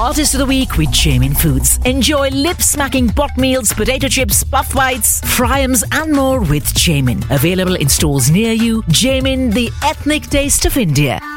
Artist of the Week with Jamin Foods. Enjoy lip-smacking pot meals, potato chips, puff bites, fryams and more with Jamin. Available in stores near you. Jamin, the ethnic taste of India.